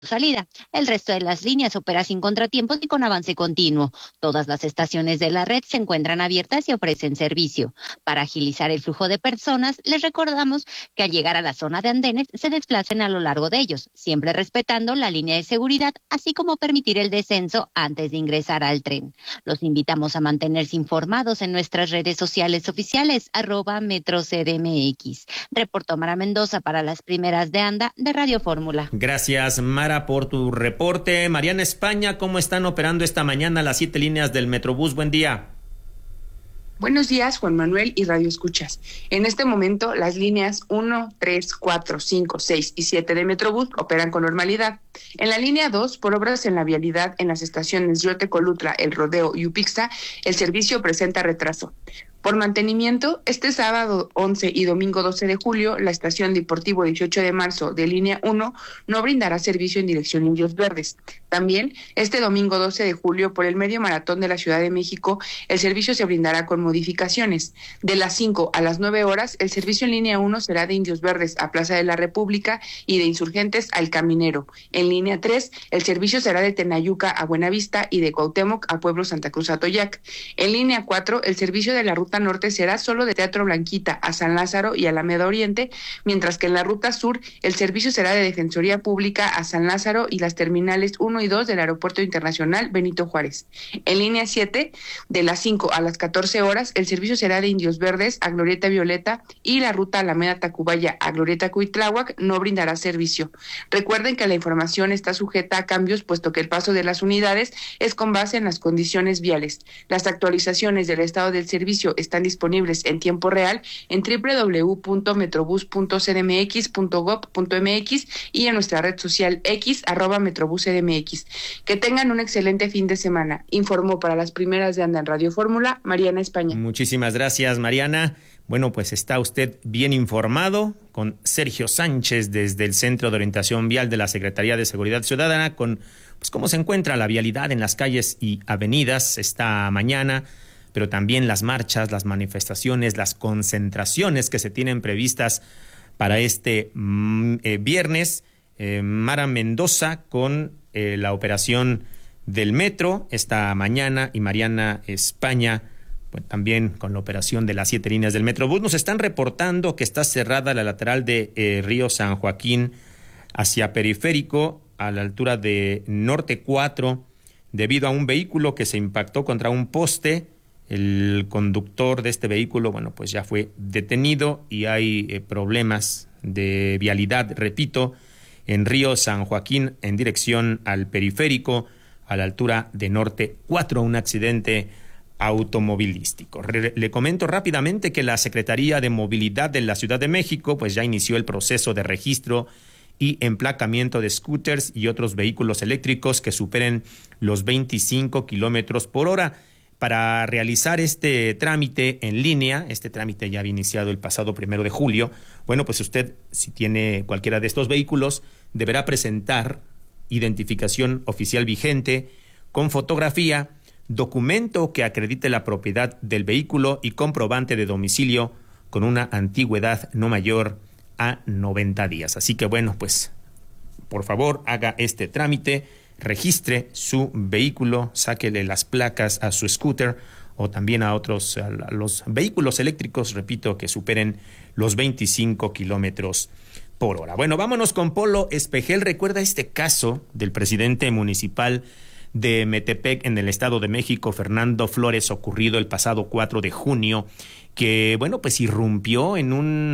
salida. El resto de las líneas opera sin contratiempos y con avance continuo. Todas las estaciones de la red se encuentran abiertas y ofrecen servicio. Para agilizar el flujo de personas, les recordamos que al llegar a la zona de andenes se desplacen a lo largo de ellos, siempre respetando la línea de seguridad, así como permitir el descenso antes de ingresar al tren. Los invitamos a mantenerse informados en nuestras redes sociales oficiales, @MetroCDMX. Reportó Mara Mendoza para las primeras de Anda de Radio Fórmula. Gracias, Mara, por tu reporte. Mariana España, ¿cómo están operando esta mañana las 7 líneas del Metrobús? Buen día. Buenos días, Juan Manuel y Radio Escuchas. En este momento, las líneas 1, 3, 4, 5, 6 y 7 de Metrobús operan con normalidad. En la línea 2, por obras en la vialidad en las estaciones Yote-Colutla, El Rodeo y Upixa, el servicio presenta retraso. Por mantenimiento, este sábado 11 y domingo 12 de julio, la estación Deportivo 18 de marzo de línea 1 no brindará servicio en dirección Indios Verdes. También, este domingo 12 de julio, por el medio maratón de la Ciudad de México, el servicio se brindará con modificaciones. De las 5 a las 9 horas, el servicio en línea 1 será de Indios Verdes a Plaza de la República y de Insurgentes al Caminero. En línea 3, el servicio será de Tenayuca a Buenavista y de Cuauhtémoc a Pueblo Santa Cruz Atoyac. En línea 4, el servicio de la ruta norte será solo de Teatro Blanquita a San Lázaro y Alameda Oriente, mientras que en la ruta sur el servicio será de Defensoría Pública a San Lázaro y las terminales 1 y 2 del Aeropuerto Internacional Benito Juárez. En línea 7, de las 5 a las 14 horas, el servicio será de Indios Verdes a Glorieta Violeta y la ruta Alameda Tacubaya a Glorieta Cuitláhuac no brindará servicio. Recuerden que la información está sujeta a cambios, puesto que el paso de las unidades es con base en las condiciones viales. Las actualizaciones del estado del servicio están disponibles en tiempo real en www.metrobus.cdmx.gov.mx y en nuestra red social X @MetrobusCDMX. Que tengan un excelente fin de semana. Informó para las primeras de Anda en Radio Fórmula, Mariana España. Muchísimas gracias, Mariana. Bueno, pues está usted bien informado con Sergio Sánchez desde el Centro de Orientación Vial de la Secretaría de Seguridad Ciudadana con pues cómo se encuentra la vialidad en las calles y avenidas esta mañana, pero también las marchas, las manifestaciones, las concentraciones que se tienen previstas para este viernes. Mara Mendoza con la operación del metro esta mañana y Mariana España pues, también con la operación de las 7 líneas del Metrobús. Nos están reportando que está cerrada la lateral de Río San Joaquín hacia Periférico a la altura de Norte 4 debido a un vehículo que se impactó contra un poste. El conductor de este vehículo, bueno, pues ya fue detenido y hay problemas de vialidad, repito, en Río San Joaquín en dirección al Periférico a la altura de Norte 4, un accidente automovilístico. Le comento rápidamente que la Secretaría de Movilidad de la Ciudad de México pues ya inició el proceso de registro y emplacamiento de scooters y otros vehículos eléctricos que superen los 25 kilómetros por hora. Para realizar este trámite en línea, este trámite ya había iniciado el pasado 1 de julio, bueno, pues usted, si tiene cualquiera de estos vehículos, deberá presentar identificación oficial vigente con fotografía, documento que acredite la propiedad del vehículo y comprobante de domicilio con una antigüedad no mayor a 90 días. Así que bueno, pues por favor haga este trámite, registre su vehículo, sáquele las placas a su scooter o también a los vehículos eléctricos, repito, que superen los 25 kilómetros por hora. Bueno, vámonos con Polo Espejel. ¿Recuerda este caso del presidente municipal de Metepec en el Estado de México, Fernando Flores, ocurrido el pasado 4 de junio, que, bueno, pues irrumpió en un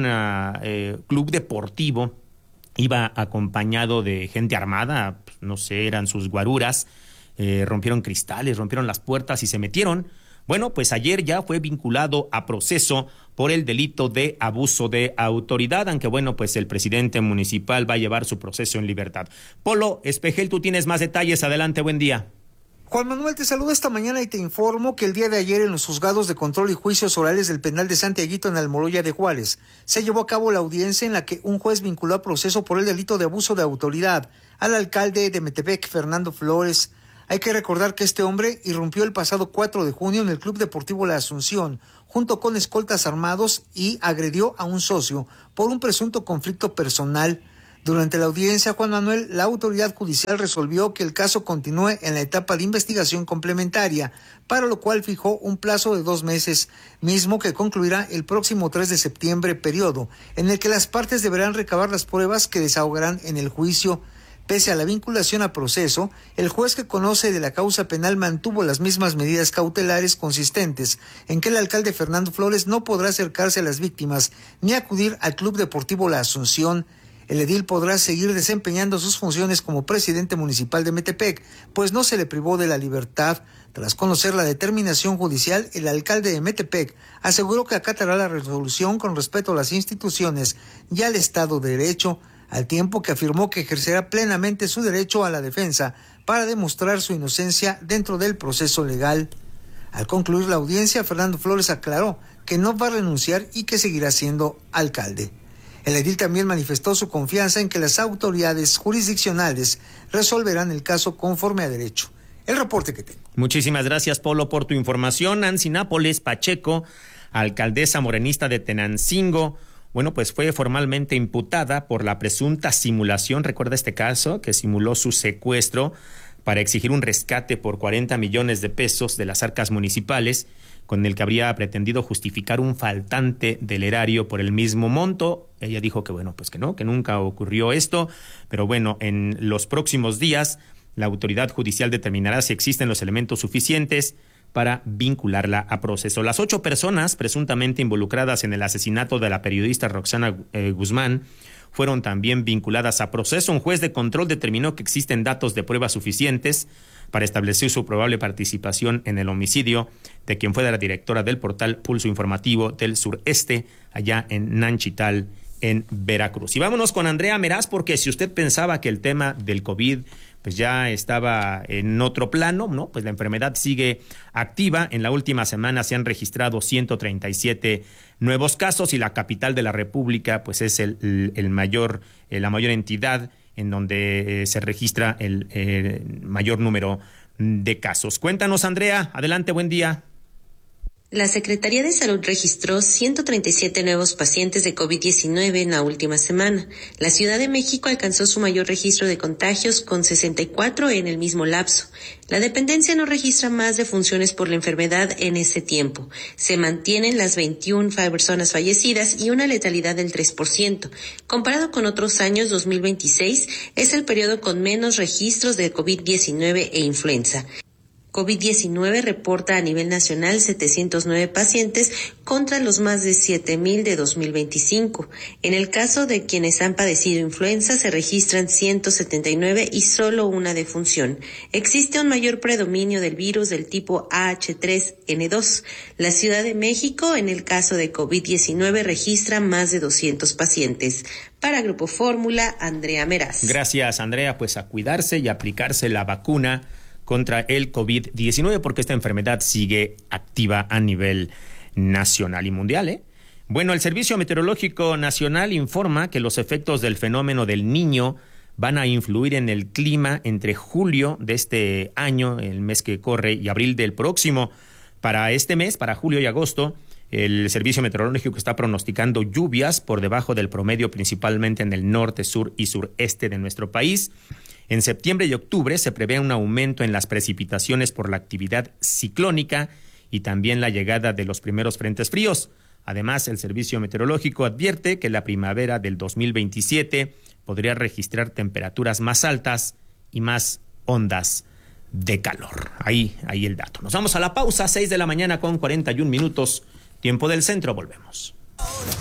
club deportivo? Iba acompañado de gente armada, no sé, eran sus guaruras, rompieron cristales, rompieron las puertas y se metieron. Bueno, pues ayer ya fue vinculado a proceso por el delito de abuso de autoridad, aunque bueno, pues el presidente municipal va a llevar su proceso en libertad. Polo Espejel, tú tienes más detalles, adelante, buen día. Juan Manuel, te saludo esta mañana y te informo que el día de ayer en los juzgados de control y juicios orales del penal de Santiaguito en Almoloya de Juárez se llevó a cabo la audiencia en la que un juez vinculó a proceso por el delito de abuso de autoridad al alcalde de Metepec, Fernando Flores. Hay que recordar que este hombre irrumpió el pasado 4 de junio en el Club Deportivo La Asunción junto con escoltas armados y agredió a un socio por un presunto conflicto personal. Durante la audiencia, Juan Manuel, la autoridad judicial resolvió que el caso continúe en la etapa de investigación complementaria, para lo cual fijó un plazo de 2 meses, mismo que concluirá el próximo 3 de septiembre, periodo en el que las partes deberán recabar las pruebas que desahogarán en el juicio. Pese a la vinculación a proceso, el juez que conoce de la causa penal mantuvo las mismas medidas cautelares consistentes en que el alcalde Fernando Flores no podrá acercarse a las víctimas ni acudir al Club Deportivo La Asunción. El edil podrá seguir desempeñando sus funciones como presidente municipal de Metepec, pues no se le privó de la libertad. Tras conocer la determinación judicial, el alcalde de Metepec aseguró que acatará la resolución con respeto a las instituciones y al Estado de Derecho, al tiempo que afirmó que ejercerá plenamente su derecho a la defensa para demostrar su inocencia dentro del proceso legal. Al concluir la audiencia, Fernando Flores aclaró que no va a renunciar y que seguirá siendo alcalde. El edil también manifestó su confianza en que las autoridades jurisdiccionales resolverán el caso conforme a derecho. El reporte que tengo. Muchísimas gracias, Polo, por tu información. Nancy Nápoles Pacheco, alcaldesa morenista de Tenancingo, bueno, pues fue formalmente imputada por la presunta simulación, recuerda este caso, que simuló su secuestro para exigir un rescate por 40 millones de pesos de las arcas municipales, con el que habría pretendido justificar un faltante del erario por el mismo monto. Ella dijo que bueno, pues que no, que nunca ocurrió esto, pero bueno, en los próximos días la autoridad judicial determinará si existen los elementos suficientes para vincularla a proceso. Las 8 personas presuntamente involucradas en el asesinato de la periodista Roxana Guzmán fueron también vinculadas a proceso. Un juez de control determinó que existen datos de prueba suficientes para establecer su probable participación en el homicidio de quien fue la directora del portal Pulso Informativo del Sureste, allá en Nanchital, en Veracruz. Y vámonos con Andrea Meraz, porque si usted pensaba que el tema del COVID pues ya estaba en otro plano, ¿no? Pues la enfermedad sigue activa. En la última semana se han registrado 137 nuevos casos y la capital de la República pues es la mayor entidad en donde se registra el mayor número de casos. Cuéntanos, Andrea. Adelante, buen día. La Secretaría de Salud registró 137 nuevos pacientes de COVID-19 en la última semana. La Ciudad de México alcanzó su mayor registro de contagios con 64 en el mismo lapso. La dependencia no registra más defunciones por la enfermedad en ese tiempo. Se mantienen las 21 personas fallecidas y una letalidad del 3%. Comparado con otros años, 2026 es el periodo con menos registros de COVID-19 e influenza. COVID-19 reporta a nivel nacional 709 pacientes contra los más de 7,000 de 2025. En el caso de quienes han padecido influenza se registran 179 y solo una defunción. Existe un mayor predominio del virus del tipo AH3N2. La Ciudad de México, en el caso de COVID-19, registra más de 200 pacientes. Para Grupo Fórmula, Andrea Meraz. Gracias, Andrea. Pues a cuidarse y aplicarse la vacuna contra el COVID-19, porque esta enfermedad sigue activa a nivel nacional y mundial, Bueno, el Servicio Meteorológico Nacional informa que los efectos del fenómeno del Niño van a influir en el clima entre julio de este año, el mes que corre, y abril del próximo. Para este mes, para julio y agosto, el Servicio Meteorológico está pronosticando lluvias por debajo del promedio, principalmente en el norte, sur y sureste de nuestro país. En septiembre y octubre se prevé un aumento en las precipitaciones por la actividad ciclónica y también la llegada de los primeros frentes fríos. Además, el Servicio Meteorológico advierte que la primavera del 2027 podría registrar temperaturas más altas y más ondas de calor. Ahí el dato. Nos vamos a la pausa, 6 de la mañana con 41 minutos, tiempo del centro, volvemos.